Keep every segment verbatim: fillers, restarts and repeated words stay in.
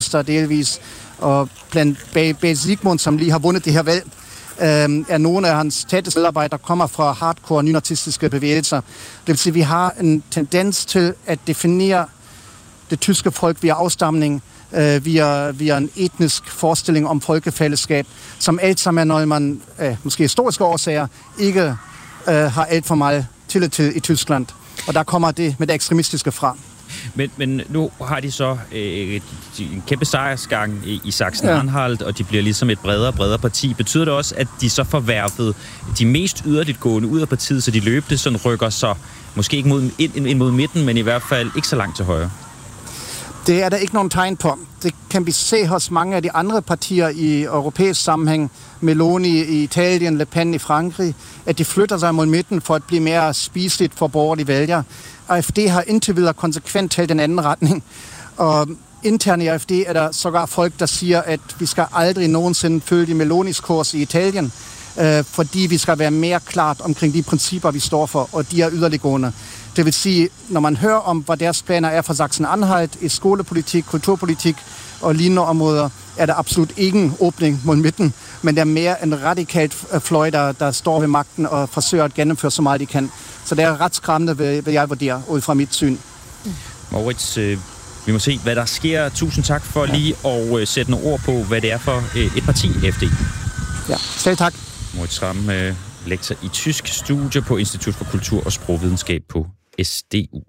Venstre delvis, og blandt Bage Sigmund, som lige har vundet det her valg, øh, er nogle af hans tætteste medarbejdere, der kommer fra hardcore nynazistiske bevægelser. Det vil sige, at vi har en tendens til at definere det tyske folk via afstamning, øh, via, via en etnisk forestilling om folkefællesskab, som alt sammen er noget, man, øh, måske historiske årsager, ikke øh, har alt for meget tillid til i Tyskland. Og der kommer det med det ekstremistiske fra. Men, men nu har de så øh, en kæmpe sejrsgang i, i Sachsen-Anhalt, ja. Og de bliver ligesom et bredere og bredere parti. Betyder det også, at de så får værfet de mest yderligt gående ud af partiet, så de løbende sådan rykker så måske ikke mod, ind, ind mod midten, men i hvert fald ikke så langt til højre? Det er der ikke nogen tegn på. Det kan vi se hos mange af de andre partier i europæisk sammenhæng, Meloni i Italien, Le Pen i Frankrig, at de flytter sig mod midten for at blive mere spiseligt for borgerlige vælgere. A F D har indtil videre konsekvent talt den anden retning. Og internt i A F D er der sågar folk, der siger, at vi skal aldrig nogensinde følge Melonis kurs i Italien, øh, fordi vi skal være mere klart omkring de principper, vi står for, og de er yderliggående. Det vil sige, når man hører om, hvad deres planer er for Sachsen-Anhalt i skolepolitik, kulturpolitik og lignende områder, er der absolut ingen åbning mod midten, men der er mere en radikalt fløj, der, der står ved magten og forsøger at gennemføre så meget de kan. Så det er ret skræmmende, vil jeg vurdere, ud fra mit syn. Moritz, øh, vi må se, hvad der sker. Tusind tak for ja. lige at øh, sætte nogle ord på, hvad det er for øh, et parti, F D. Ja, selv tak. Moritz Ramm, øh, lektor i tysk studie på Institut for Kultur og Sprogvidenskab på S D U.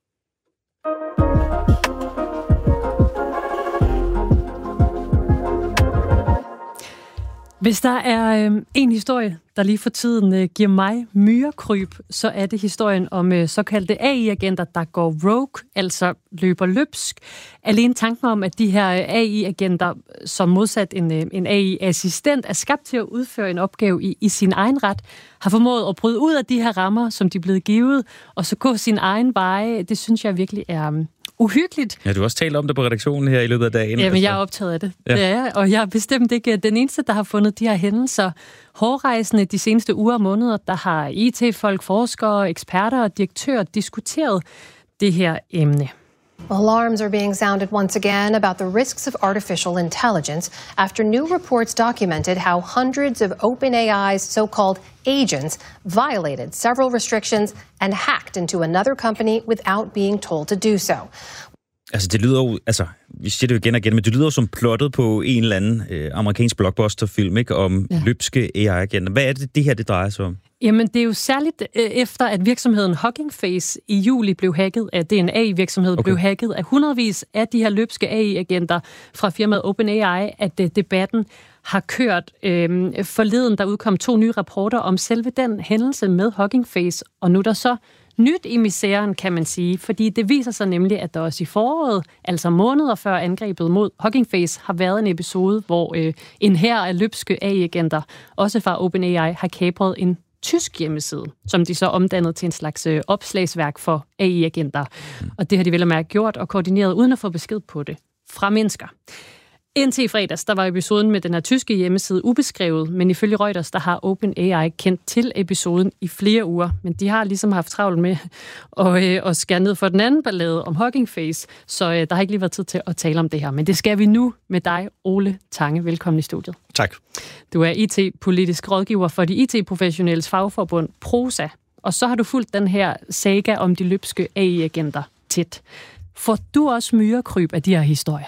Hvis der er øh, en historie, der lige for tiden øh, giver mig myrekryb, så er det historien om øh, såkaldte A I-agenter, der går rogue, altså løber løbsk. Alene tanken om, at de her A I-agenter, som modsat en, øh, en A I-assistent, er skabt til at udføre en opgave i, i sin egen ret, har formået at bryde ud af de her rammer, som de er blevet givet, og så gå sin egen vej, det synes jeg virkelig er um, uhyggeligt. Ja, du har også talt om det på redaktionen her i løbet af dagen. Jamen, jeg er optaget af det. Ja. Det er, og jeg er bestemt ikke den eneste, der har fundet de her hændelser hårdrejsende de seneste uger og måneder. Der har I T-folk, forskere, eksperter og direktører diskuteret det her emne. Alarms are being sounded once again about the risks of artificial intelligence after new reports documented how hundreds of OpenAI's so-called agents violated several restrictions and hacked into another company without being told to do so. Altså, det lyder jo, altså, vi siger det jo igen og igen, men det lyder jo som plottet på en eller anden øh, amerikansk blockbuster-film, ikke, om ja. løbske A I-agenter. Hvad er det, det her, det drejer sig om? Jamen, det er jo særligt øh, efter, at virksomheden Hugging Face i juli blev hacket, at D N A-virksomheden okay. blev hacket af hundredvis af de her løbske A I-agenter fra firmaet OpenAI, at øh, debatten har kørt. Øh, forleden, der udkom to nye rapporter om selve den hændelse med Hugging Face, og nu er der så nyt i misæren, kan man sige, fordi det viser sig nemlig, at der også i foråret, altså måneder før angrebet mod Hugging Face, har været en episode, hvor øh, en hær af løbske A I-agenter, også fra OpenAI, har kapret en tysk hjemmeside, som de så omdannede til en slags øh, opslagsværk for A I-agenter. Og det har de vel at mærke gjort og koordineret, uden at få besked på det fra mennesker. Indtil i fredags, der var episoden med den her tyske hjemmeside ubeskrevet, men ifølge Reuters, der har OpenAI kendt til episoden i flere uger. Men de har ligesom haft travlt med at, øh, at skære ned for den anden ballade om Hugging Face, så øh, der har ikke lige været tid til at tale om det her. Men det skal vi nu med dig, Ole Tange. Velkommen i studiet. Tak. Du er I T-politisk rådgiver for de I T-professionelles fagforbund Prosa, og så har du fulgt den her saga om de løbske A I-agenter tæt. Får du også myrekryb af de her historier?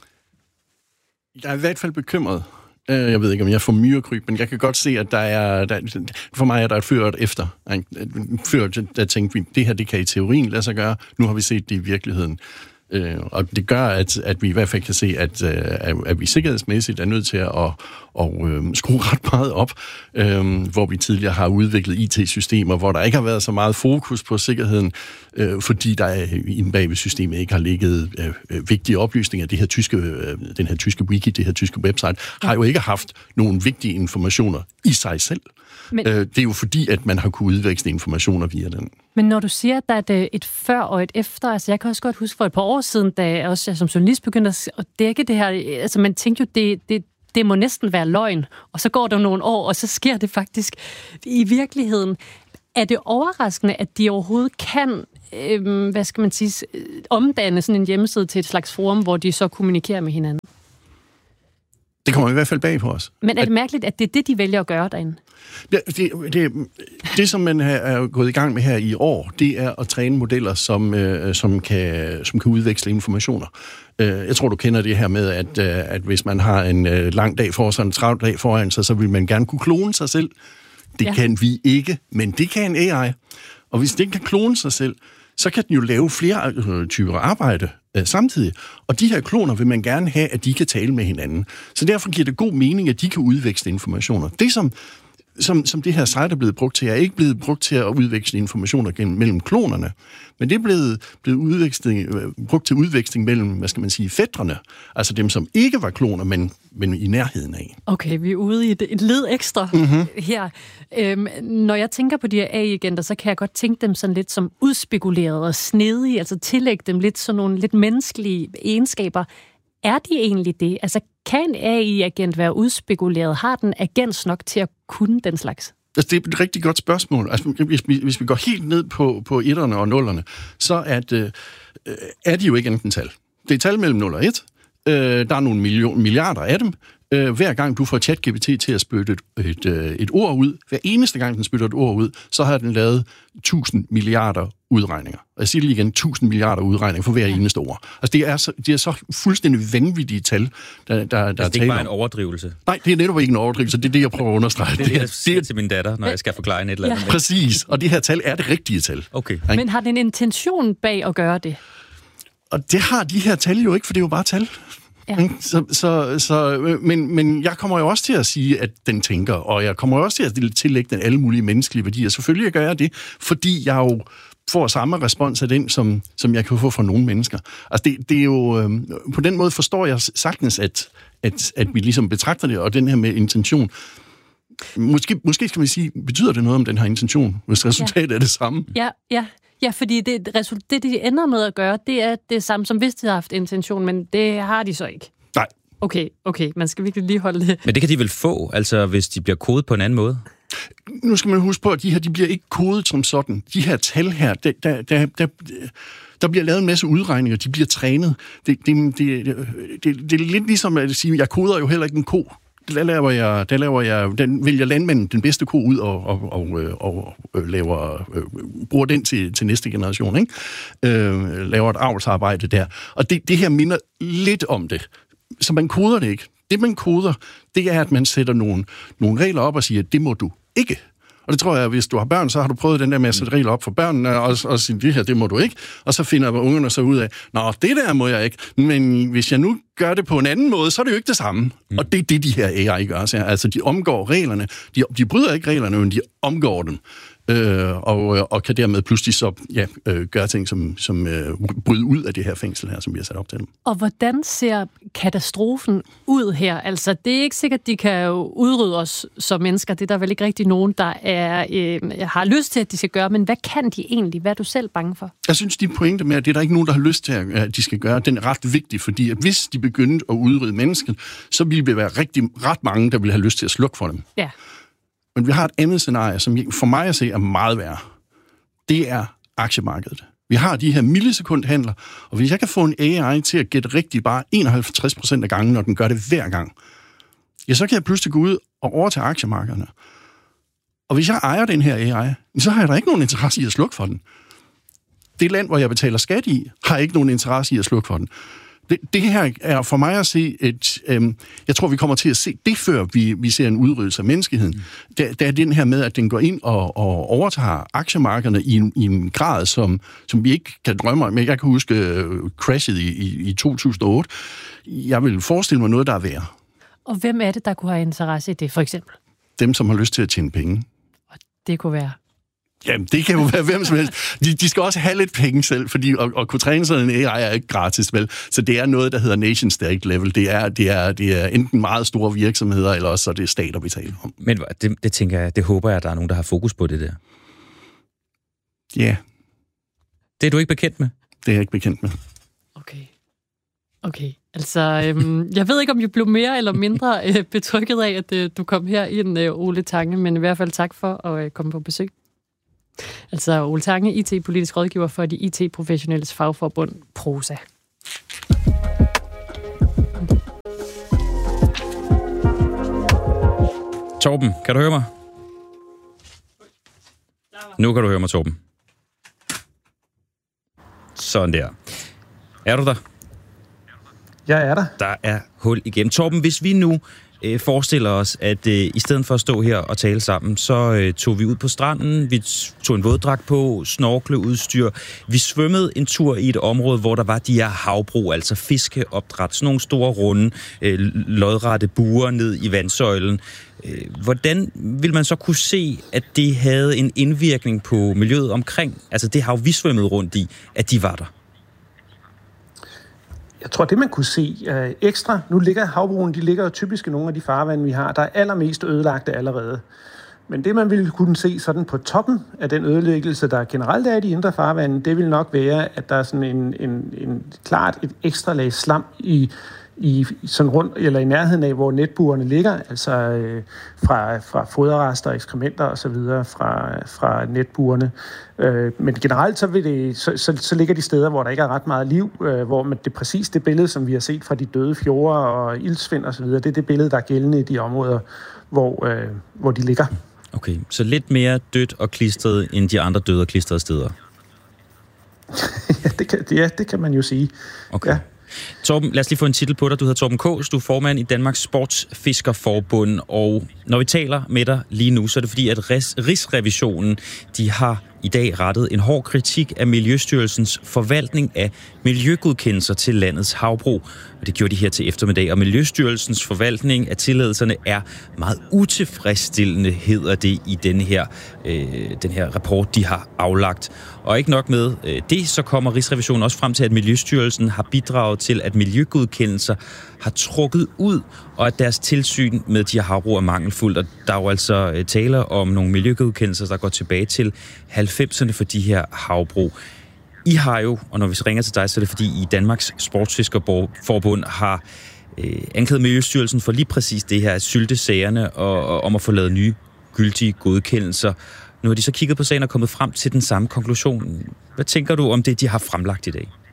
Jeg er i hvert fald bekymret. Jeg ved ikke, om jeg får myrekryb, men jeg kan godt se, at der er... Der, for mig er der et før og et efter. Før, der tænkte vi, det her, det kan i teorien lade sig gøre. Nu har vi set det i virkeligheden. Og det gør, at, at vi i hvert fald kan se, at, at vi sikkerhedsmæssigt er nødt til at, at, at skrue ret meget op, hvor vi tidligere har udviklet I T-systemer, hvor der ikke har været så meget fokus på sikkerheden, fordi der inde bag ved systemet ikke har ligget vigtige oplysninger. Det her tyske, den her tyske wiki, det her tyske website, har jo ikke haft nogen vigtige informationer i sig selv. Men, det er jo fordi, at man har kunnet udveksle informationer via den. Men når du siger, at der er et, et før og et efter, altså jeg kan også godt huske for et par år siden, da jeg også som journalist begyndte at dække det her, altså man tænkte jo, det, det, det må næsten være løgn, og så går der nogle år, og så sker det faktisk i virkeligheden. Er det overraskende, at de overhovedet kan, øh, hvad skal man sige, omdanne sådan en hjemmeside til et slags forum, hvor de så kommunikerer med hinanden? Det kommer i hvert fald bag på os. Men er det mærkeligt, at det er det, de vælger at gøre derinde? Det, det, det, det som man er gået i gang med her i år, det er at træne modeller, som, øh, som, kan, som kan udveksle informationer. Øh, jeg tror, du kender det her med, at, øh, at hvis man har en øh, lang dag for sig, en travl dag foran sig, så vil man gerne kunne klone sig selv. Det ja. kan vi ikke, men det kan en A I. Og hvis den kan klone sig selv, så kan den jo lave flere øh, typer arbejde øh, samtidig. Og de her kloner vil man gerne have, at de kan tale med hinanden. Så derfor giver det god mening, at de kan udveksle informationer. Det, som, som, som det her site er blevet brugt til, er ikke blevet brugt til at udveksle informationer gennem, mellem klonerne, men det er blevet, blevet udveksling, brugt til udveksling mellem, hvad skal man sige, fætrene. Altså dem, som ikke var kloner, men, men i nærheden af. Okay, vi er ude i et, et led ekstra mm-hmm. her. Øhm, når jeg tænker på de her A I-agenter, så kan jeg godt tænke dem sådan lidt som udspekuleret og snedige, altså tillægge dem lidt sådan nogle lidt menneskelige egenskaber. Er de egentlig det? Altså, kan en A I-agent være udspekuleret? Har den agens nok til at kunne den slags? Altså, det er et rigtig godt spørgsmål. Altså, hvis, vi, hvis vi går helt ned på, på etterne og nullerne, så er, det, øh, er de jo ikke enten tal. Det er tal mellem nul og et. Øh, der er nogle million, milliarder af dem. Øh, hver gang du får ChatGPT til at spytte et, et, øh, et ord ud, hver eneste gang den spytter et ord ud, så har den lavet tusind milliarder udregninger. Og jeg siger lige igen, tusind milliarder udregninger for hver eneste ord. Altså, det er så, det er så fuldstændig vanvittige tal, der, der, der altså, er det er ikke bare en overdrivelse? Nej, det er netop ikke en overdrivelse. Det er det, jeg prøver at understrege. Det er det, jeg siger til min datter, når jeg skal forklare en et eller andet. Ja. Præcis, og det her tal er det rigtige tal. Okay. Men har den en intention bag at gøre det? Og det har de her tal jo ikke, for det er jo bare tal. Ja. Så, så, så, men, men jeg kommer jo også til at sige, at den tænker, og jeg kommer jo også til at tillægge den alle mulige menneskelige værdier. Selvfølgelig gør jeg det, fordi jeg jo får samme respons af den, som, som jeg kan få fra nogle mennesker. Altså det, det er jo, øh, på den måde forstår jeg sagtens, at, at, at vi ligesom betragter det, og den her med intention. Måske, måske skal vi sige, betyder det noget om den her intention, hvis resultatet ja. er det samme? Ja, ja. Ja, fordi det, det, de ender med at gøre, det er det samme, som hvis de har haft intention, men det har de så ikke. Nej. Okay, okay, man skal virkelig lige holde det. Men det kan de vel få, altså hvis de bliver kodet på en anden måde? Nu skal man huske på, at de her, de bliver ikke kodet som sådan. De her tal her, der, der, der, der, der bliver lavet en masse udregninger, de bliver trænet. Det, det, det, det, det er lidt ligesom at sige, jeg koder jo heller ikke en ko. Der laver jeg, der laver jeg, den vælger landmanden den bedste ko ud og, og, og, og, og laver, øh, bruger den til, til næste generation, ikke? Øh, laver et avlsarbejde der. Og det, det her minder lidt om det. Så man koder det ikke. Det man koder, det er, at man sætter nogle, nogle regler op og siger, det må du ikke. Og det tror jeg, at hvis du har børn, så har du prøvet den der med at sætte regler op for børnene, og, og sige, det her, det må du ikke. Og så finder ungerne så ud af, nå, det der må jeg ikke. Men hvis jeg nu gør det på en anden måde, så er det jo ikke det samme. Mm. Og det er det, de her A I gør. Altså, de omgår reglerne. De, de bryder ikke reglerne, men de omgår dem. Øh, og, og kan dermed pludselig så ja, øh, gøre ting, som, som øh, bryder ud af det her fængsel her, som vi har sat op til dem. Og hvordan ser katastrofen ud her? Altså, det er ikke sikkert, de kan jo udrydde os som mennesker. Det er der vel ikke rigtig nogen, der er, øh, har lyst til, at de skal gøre. Men hvad kan de egentlig? Hvad er du selv bange for? Jeg synes, de pointe med, at det er der ikke nogen, der har lyst til, at de skal gøre. Den er ret vigtig, fordi at hvis de begyndte at udrydde mennesket, så ville det være rigtig, ret mange, der ville have lyst til at slukke for dem. Ja. Men vi har et andet scenarie, som for mig at se er meget værre. Det er aktiemarkedet. Vi har de her millisekundhandler, og hvis jeg kan få en A I til at gætte rigtigt bare enoghalvtreds procent af gangen, når den gør det hver gang, ja, så kan jeg pludselig gå ud og overtage aktiemarkederne. Og hvis jeg ejer den her A I, så har jeg da ikke nogen interesse i at slukke for den. Det land, hvor jeg betaler skat i, har ikke nogen interesse i at slukke for den. Det, det her er for mig at se et... Øhm, jeg tror, vi kommer til at se det, før vi, vi ser en udryddelse af menneskeheden. Mm. Der, der er den her med, at den går ind og, og overtager aktiemarkederne i en, i en grad, som, som vi ikke kan drømme om. Jeg kan huske uh, crashet i, i, i to tusind og otte. Jeg vil forestille mig noget, der er værre. Og hvem er det, der kunne have interesse i det, for eksempel? Dem, som har lyst til at tjene penge. Og det kunne være... Jamen, det kan jo være hvem som helst. De, de skal også have lidt penge selv, fordi at, at kunne træne sådan en A I er ikke gratis, vel? Så det er noget, der hedder nation state level. Det er, det er, det er enten meget store virksomheder, eller også så er det stater, vi taler om. Men det, det tænker jeg, det håber jeg, at der er nogen, der har fokus på det der. Ja. Yeah. Det er du ikke bekendt med? Det er jeg ikke bekendt med. Okay. Okay, altså, øhm, jeg ved ikke, om jeg blev mere eller mindre øh, betrykket af, at øh, du kom her ind, øh, Ole Tange, men i hvert fald tak for at øh, komme på besøg. Altså Ole Tange, I T-politisk rådgiver for de I T-professionelles fagforbund Prosa. Torben, kan du høre mig? Nu kan du høre mig, Torben. Sådan der. Er du der? Jeg er der. Der er hul igennem. Torben, hvis vi nu øh, forestiller os, at øh, i stedet for at stå her og tale sammen, så øh, tog vi ud på stranden, vi tog en våddragt på, snorkleudstyr. Vi svømmede en tur i et område, hvor der var de her havbrug, altså fiskeopdræt, sådan nogle store runde, øh, lodrette buer ned i vandsøjlen. Øh, hvordan vil man så kunne se, at det havde en indvirkning på miljøet omkring, altså det hav, vi svømmede rundt i, at de var der? Jeg tror, det man kunne se uh, ekstra, nu ligger havbrugene, de ligger jo typisk i nogle af de farvande, vi har, der er allermest ødelagte allerede. Men det, man ville kunne se sådan på toppen af den ødelæggelse, der generelt er i de indre farvande, det vil nok være, at der er sådan en, en, en klart et ekstra lag slam i, i sådan rundt, eller i nærheden af, hvor netburene ligger, altså øh, fra, fra foderrester, ekskrementer og så videre fra, fra netburene. Øh, men generelt så, vil det, så, så, så ligger de steder, hvor der ikke er ret meget liv, øh, hvor man, det er præcis det billede, som vi har set fra de døde fjorde og ildsvind og så videre, det er det billede, der er gældende i de områder, hvor, øh, hvor de ligger. Okay, så lidt mere dødt og klistret end de andre døde og klistrede steder? ja, det kan, ja, det kan man jo sige. Okay. Ja. Torben, lad os lige få en titel på dig. Du hedder Torben Kaas, du er formand i Danmarks Sportsfiskerforbund, og når vi taler med dig lige nu, så er det fordi, at Rigsrevisionen, de har i dag rettet en hård kritik af Miljøstyrelsens forvaltning af miljøgodkendelser til landets havbrug. Og det gjorde de her til eftermiddag, og Miljøstyrelsens forvaltning af tilladelserne er meget utilfredsstillende, hedder det i den her, øh, den her rapport, de har aflagt. Og ikke nok med øh, det, så kommer Rigsrevisionen også frem til, at Miljøstyrelsen har bidraget til, at miljøgodkendelser har trukket ud, og at deres tilsyn med de her havbrug er mangelfuldt. Og der er jo altså øh, tale om nogle miljøgodkendelser, der går tilbage til halvfemserne for de her havbrug. I har jo, og når vi ringer til dig, så er det fordi I Danmarks Sportsfiskerforbund har øh, anklaget Miljøstyrelsen for lige præcis det her, at sylte sagerne og, og om at få lavet nye gyldige godkendelser. Nu har de så kigget på sagen og kommet frem til den samme konklusion. Hvad tænker du om det, de har fremlagt i dag?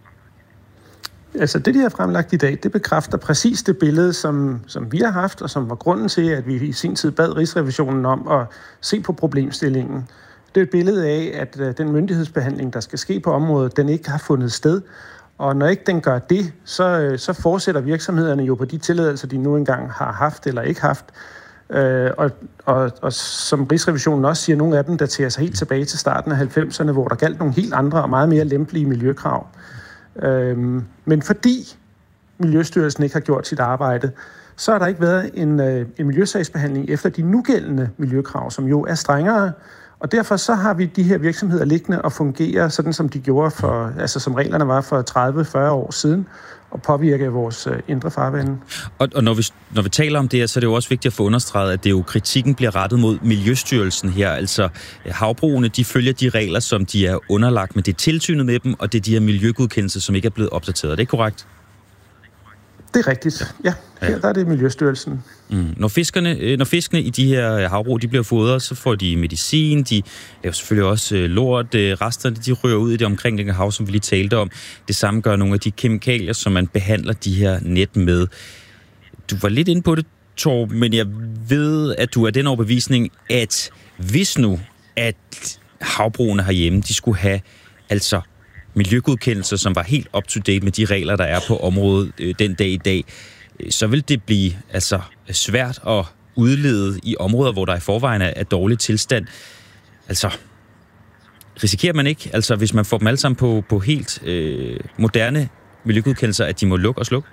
Altså det, de har fremlagt i dag, det bekræfter præcis det billede, som, som vi har haft, og som var grunden til, at vi i sin tid bad Rigsrevisionen om at se på problemstillingen. Det er et billede af, at den myndighedsbehandling, der skal ske på området, den ikke har fundet sted. Og når ikke den gør det, så, så fortsætter virksomhederne jo på de tilladelser, de nu engang har haft eller ikke haft. Øh, og, og, og som Rigsrevisionen også siger, nogle af dem daterer sig helt tilbage til starten af halvfemserne, hvor der galt nogle helt andre og meget mere lempelige miljøkrav. Øh, men fordi Miljøstyrelsen ikke har gjort sit arbejde, så har der ikke været en, en miljøsagsbehandling efter de nugældende miljøkrav, som jo er strengere. Og derfor så har vi de her virksomheder liggende og fungerer sådan, som de gjorde for, altså som reglerne var for tredive til fyrre år siden, og påvirke vores øh, indre farvande. Og, og når, vi, når vi taler om det her, så er det jo også vigtigt at få understreget, at det jo kritikken bliver rettet mod Miljøstyrelsen her. Altså havbrugene, de følger de regler, som de er underlagt, men det er tilsynet med dem, og det er de her miljøgodkendelser, som ikke er blevet opdateret. Er det korrekt? Det er rigtigt. Ja, her ja. Der er det Miljøstyrelsen. Mm. Når, fiskerne, når fiskene i de her havbrug, de bliver fodret, så får de medicin, de laver selvfølgelig også lort, resterne, de rører ud i det omkringliggende hav, som vi lige talte om. Det samme gør nogle af de kemikalier, som man behandler de her net med. Du var lidt inde på det, Torben, men jeg ved, at du er den overbevisning, at hvis nu, at havbrugene herhjemme, de skulle have altså miljøgodkendelser, som var helt up-to-date med de regler, der er på området øh, den dag i dag, øh, så vil det blive altså svært at udlede i områder, hvor der i forvejen er, er dårlig tilstand. Altså, risikerer man ikke, altså hvis man får dem alle sammen på, på helt øh, moderne miljøgodkendelser, at de må lukke og slukke?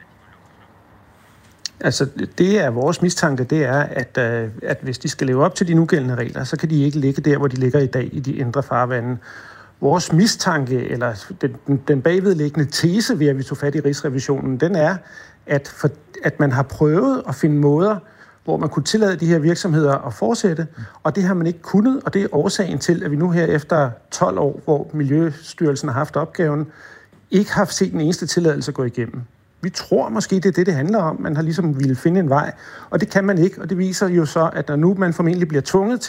Altså, det er vores mistanke, det er, at, øh, at hvis de skal leve op til de nugældende regler, så kan de ikke ligge der, hvor de ligger i dag i de indre farvande. Vores mistanke, eller den, den bagvedliggende tese ved, at vi tog fat i Rigsrevisionen, den er, at, for, at man har prøvet at finde måder, hvor man kunne tillade de her virksomheder at fortsætte, og det har man ikke kunnet, og det er årsagen til, at vi nu her efter tolv år, hvor Miljøstyrelsen har haft opgaven, ikke har set den eneste tilladelse gå igennem. Vi tror måske, det er det, det handler om. Man har ligesom ville finde en vej, og det kan man ikke, og det viser jo så, at når nu man formentlig bliver tvunget til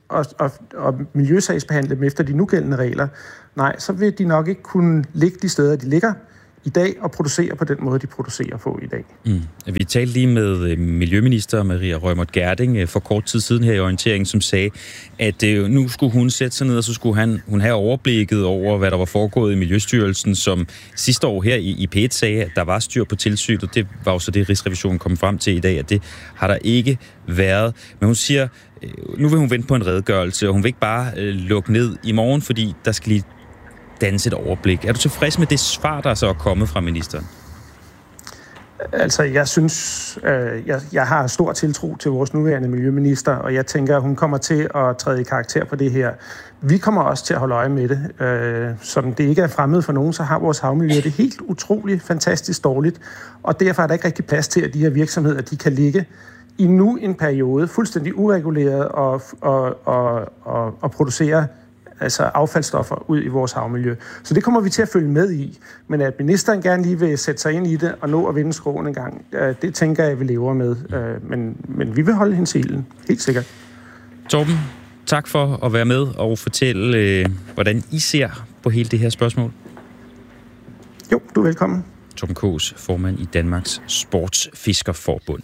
og, og, og miljøsagsbehandle dem efter de nugældende regler, nej, så vil de nok ikke kunne ligge de steder, de ligger i dag, og producere på den måde, de producerer på i dag. Mm. Vi talte lige med miljøminister Maria Reumert Gjerding for kort tid siden her i orienteringen, som sagde, at nu skulle hun sætte sig ned, og så skulle han, hun have overblikket over, hvad der var foregået i Miljøstyrelsen, som sidste år her i P et sagde, at der var styr på tilsynet. Det var jo så det, Rigsrevisionen kom frem til i dag, at det har der ikke været. Men hun siger, nu vil hun vente på en redegørelse, og hun vil ikke bare lukke ned i morgen, fordi der skal lige danse et overblik. Er du tilfreds med det svar, der så er kommet fra ministeren? Altså, jeg synes, øh, jeg, jeg har stor tiltro til vores nuværende miljøminister, og jeg tænker, at hun kommer til at træde i karakter på det her. Vi kommer også til at holde øje med det. Øh, som det ikke er fremmed for nogen, så har vores havmiljø det helt utroligt, fantastisk dårligt, og derfor er der ikke rigtig plads til, at de her virksomheder, de kan ligge i nu en periode fuldstændig ureguleret og, og, og, og, og producere altså affaldsstoffer ud i vores havmiljø. Så det kommer vi til at følge med i. Men at ministeren gerne lige vil sætte sig ind i det og nå at vende skroen en gang, det tænker jeg, vi lever med. Men, men vi vil holde hendes ilden, helt sikkert. Torben, tak for at være med og fortælle, hvordan I ser på hele det her spørgsmål. Jo, du er velkommen. Torben Kaas, formand i Danmarks Sportsfiskerforbund.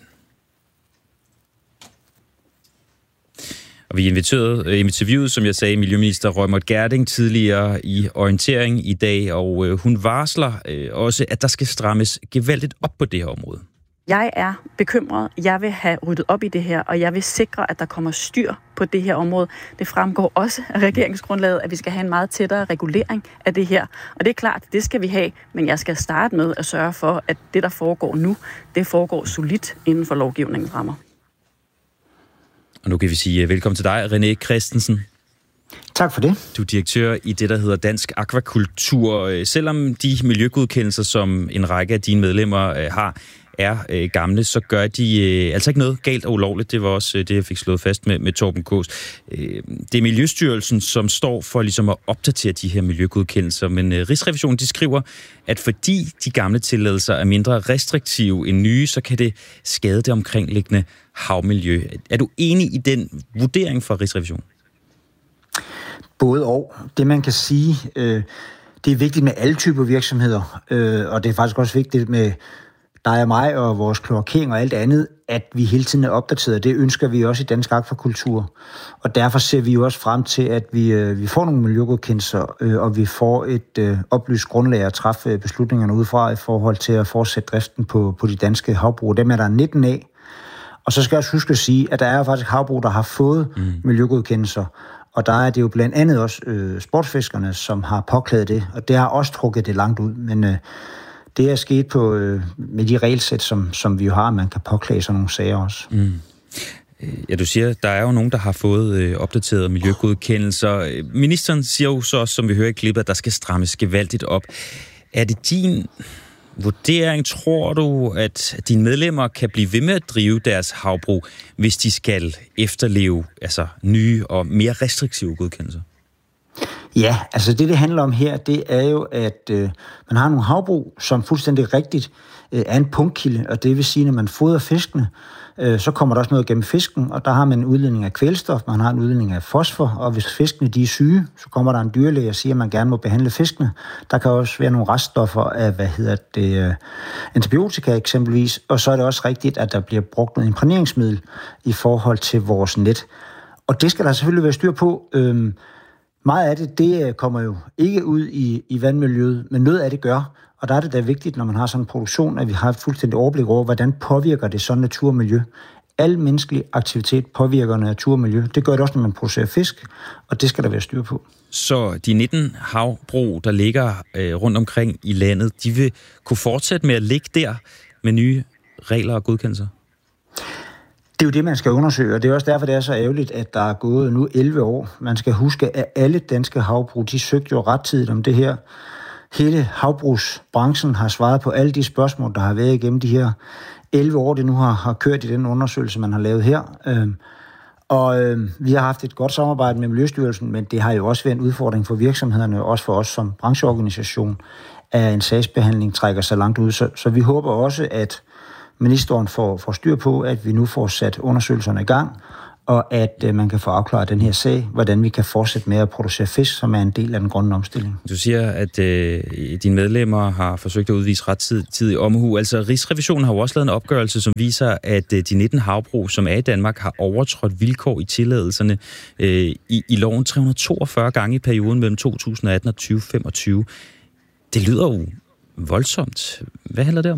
Og vi inviterede, interviewede, som jeg sagde, miljøminister Reumert Gjerding tidligere i orientering i dag, og øh, hun varsler øh, også, at der skal strammes gevaldigt op på det her område. Jeg er bekymret. Jeg vil have ryddet op i det her, og jeg vil sikre, at der kommer styr på det her område. Det fremgår også af regeringsgrundlaget, at vi skal have en meget tættere regulering af det her. Og det er klart, det skal vi have, men jeg skal starte med at sørge for, at det, der foregår nu, det foregår solidt inden for lovgivningens rammer. Og nu kan vi sige velkommen til dig, René Christensen. Tak for det. Du er direktør i det, der hedder Dansk Akvakultur. Selvom de miljøgodkendelser, som en række af dine medlemmer har, er gamle, så gør de altså ikke noget galt og ulovligt. Det var også det, jeg fik slået fast med, med Torben Kaas. Det er Miljøstyrelsen, som står for ligesom at opdatere de her miljøgodkendelser, men Rigsrevisionen de skriver, at fordi de gamle tilladelser er mindre restriktive end nye, så kan det skade det omkringliggende havmiljø. Er du enig i den vurdering fra Rigsrevisionen? Både og. Det man kan sige, øh, det er vigtigt med alle typer virksomheder, øh, og det er faktisk også vigtigt med dig og mig og vores kloakering og alt andet, at vi hele tiden er opdateret. Det ønsker vi også i Dansk Akvakultur. Og derfor ser vi jo også frem til, at vi, øh, vi får nogle miljøgodkendelser, øh, og vi får et øh, oplyst grundlag at træffe beslutningerne ud fra i forhold til at fortsætte driften på, på de danske havbrug. Dem er der nitten af. Og så skal jeg også huske at sige, at der er faktisk havbrug, der har fået mm. miljøgodkendelser. Og der er det jo blandt andet også øh, sportsfiskerne, som har påklaget det. Og det har også trukket det langt ud. Men øh, det er sket på, øh, med de regelsæt, som, som vi jo har, man kan påklage sådan nogle sager også. Mm. Ja, du siger, der er jo nogen, der har fået øh, opdateret miljøgodkendelser. Ministeren siger jo så, som vi hører i klippet, at der skal strammes gevaldigt op. Er det din vurdering, tror du, at dine medlemmer kan blive ved med at drive deres havbrug, hvis de skal efterleve altså, nye og mere restriktive godkendelser? Ja, altså det, det handler om her, det er jo, at øh, man har nogle havbrug, som fuldstændig rigtigt øh, er en punktkilde, og det vil sige, når man fodrer fiskene, øh, så kommer der også noget gennem fisken, og der har man en udledning af kvælstof, man har en udledning af fosfor, og hvis fiskene de er syge, så kommer der en dyrlæge og siger, at man gerne må behandle fiskene. Der kan også være nogle reststoffer af, hvad hedder det, øh, antibiotika eksempelvis, og så er det også rigtigt, at der bliver brugt noget imprægneringsmiddel i forhold til vores net. Og det skal der selvfølgelig være styr på. Øh, Meget af det, det kommer jo ikke ud i, i vandmiljøet, men noget af det gør. Og der er det da vigtigt, når man har sådan en produktion, at vi har et fuldstændig overblik over, hvordan påvirker det sådan natur og miljø. Al menneskelig aktivitet påvirker natur og miljø. Det gør det også, når man producerer fisk, og det skal der være styr på. Så de nitten havbrug, der ligger øh, rundt omkring i landet, de vil kunne fortsætte med at ligge der med nye regler og godkendelser? Det er jo det, man skal undersøge, og det er også derfor, det er så ærgerligt, at der er gået nu elleve år. Man skal huske, at alle danske havbrug, de søgte jo rettidigt om det her. Hele havbrugsbranchen har svaret på alle de spørgsmål, der har været igennem de her elleve år, det nu har, har kørt i den undersøgelse, man har lavet her. Øhm, og øhm, vi har haft et godt samarbejde med Miljøstyrelsen, men det har jo også været en udfordring for virksomhederne, også for os som brancheorganisation, at en sagsbehandling trækker sig langt ud. Så, så vi håber også, at ministeren får, får styr på, at vi nu får sat undersøgelserne i gang, og at øh, man kan få afklaret den her sag, hvordan vi kan fortsætte med at producere fisk, som er en del af den grønne omstilling. Du siger, at øh, dine medlemmer har forsøgt at udvise rettidig omhu. Altså, Rigsrevisionen har jo også lavet en opgørelse, som viser, at øh, de nitten havbrug, som er i Danmark, har overtrådt vilkår i tilladelserne øh, i, i loven tre hundrede og toogfyrre gange i perioden mellem to tusind og atten og tyve femogtyve. Det lyder jo voldsomt. Hvad handler det om?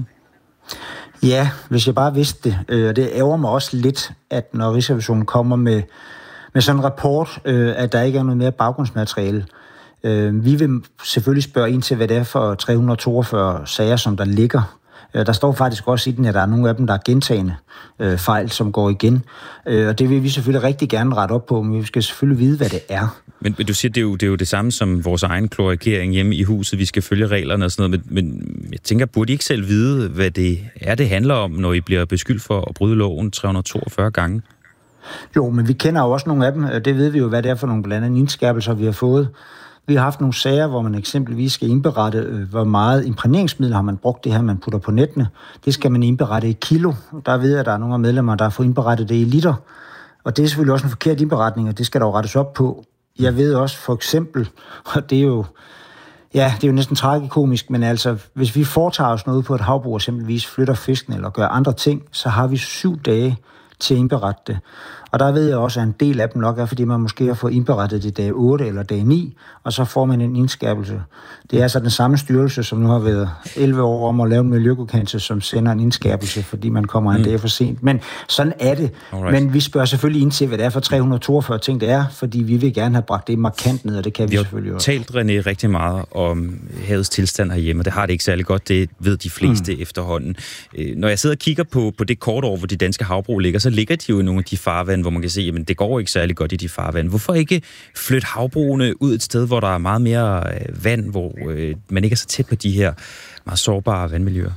Ja, hvis jeg bare vidste det. Øh, det ærger mig også lidt, at når Rigsrevisionen kommer med, med sådan en rapport, øh, at der ikke er noget mere baggrundsmateriale. Øh, vi vil selvfølgelig spørge ind til, hvad det er for tre hundrede og toogfyrre sager, som der ligger. Øh, der står faktisk også i den, at der er nogle af dem, der er gentagende øh, fejl, som går igen. Øh, og det vil vi selvfølgelig rigtig gerne rette op på, men vi skal selvfølgelig vide, hvad det er. Men, men du siger, det er, jo, det er jo det samme som vores egen kloakering hjemme i huset. Vi skal følge reglerne og sådan noget. Men, men jeg tænker, burde I ikke selv vide, hvad det er, det handler om, når I bliver beskyldt for at bryde loven tre hundrede og toogfyrre gange? Jo, men vi kender jo også nogle af dem. Det ved vi jo, hvad det er for nogle blandt andet indskærpelser, vi har fået. Vi har haft nogle sager, hvor man eksempelvis skal indberette, hvor meget imprægneringsmiddel har man brugt, det her, man putter på nettene. Det skal man indberette i kilo. Der ved jeg, at der er nogle af medlemmer, der har fået indberettet det i liter. Og det er selvfølgelig også en forkert indberetning, og det skal der jo rettes op på. Jeg ved også for eksempel, og det er jo, ja, det er jo næsten tragikomisk, men altså, hvis vi foretager os noget på et havbrug, eksempelvis flytter fisken eller gør andre ting, så har vi syv dage til at indberette det. Og der ved jeg også, at en del af dem nok er, fordi man måske har fået indberettet det dag otte eller dag ni, og så får man en indskærpelse. Det er altså den samme styrelse, som nu har været elleve år om at lave en miljøgodkendelse, som sender en indskærpelse, fordi man kommer en mm. dag for sent. Men sådan er det. Alright. Men vi spørger selvfølgelig ind til, hvad det er for tre hundrede og toogfyrre ting, det er, fordi vi vil gerne have bragt det markant ned, og det kan vi, vi selvfølgelig også. Vi har talt, René, rigtig meget om havets tilstand herhjemme, og det har det ikke særlig godt, det ved de fleste mm. efterhånden. Når jeg sidder og kigger på, på det kort over, hvor de danske havbrug ligger, så ligger de jo i nogle af de farvand, hvor man kan se, at det går ikke særlig godt i de farvand. Hvorfor ikke flytte havbrugene ud et sted, hvor der er meget mere vand, hvor øh, man ikke er så tæt på de her meget sårbare vandmiljøer?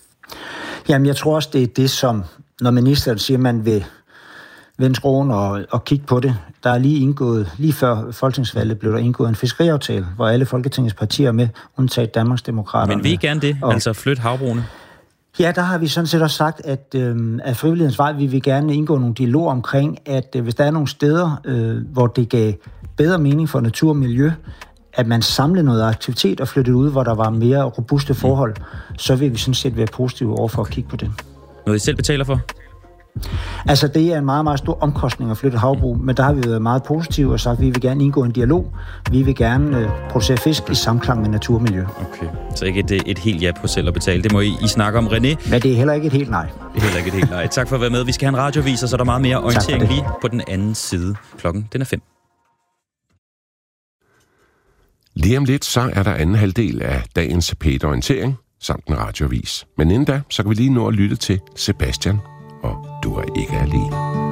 Jamen, jeg tror også, det er det, som, når ministeren siger, at man vil vende skroen og, og kigge på det. Der er lige indgået, lige før folketingsvalget blev der indgået en fiskeriaftale, hvor alle Folketingets partier er med, undtaget Danmarksdemokraterne. Men vil I gerne det? Og, altså flytte havbrugene? Ja, der har vi sådan set også sagt, at øh, af frivillighedens vej vil vi gerne indgå nogle dialoger omkring, at øh, hvis der er nogle steder, øh, hvor det gav bedre mening for natur og miljø, at man samlede noget aktivitet og flyttede ud, hvor der var mere robuste forhold, mm. så vil vi sådan set være positive over for at kigge på det. Noget I selv betaler for? Altså, det er en meget, meget stor omkostning at flytte havbrug, men der har vi været meget positive og sagt, at vi vil gerne indgå en dialog. Vi vil gerne øh, producere fisk i samklang med natur og miljø. Okay, så ikke et, et helt ja på selv at betale. Det må I, I snakke om, René. Men det er heller ikke et helt nej. Det er heller ikke et helt nej. Tak for at være med. Vi skal have en radiovis, og så er der meget mere orientering lige på den anden side. Klokken, den er fem. Lige om lidt, så er der anden halvdel af dagens P et Orientering, samt en radiovis. Men inden da, så kan vi lige nå at lytte til Sebastian, og du er ikke alene.